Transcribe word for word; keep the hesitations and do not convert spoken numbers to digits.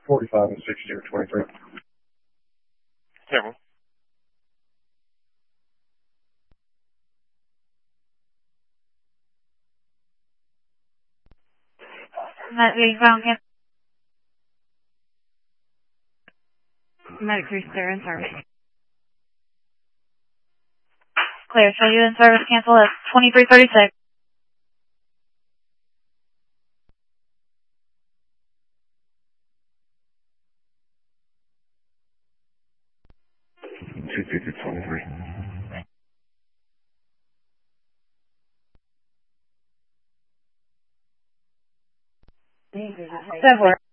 forty-five and sixty or twenty-three. Several. Medic three, ground cancel. Medic three, clear in service. Clear, show you in service, cancel at twenty-three thirty-six. two fifty, twenty-three. Several.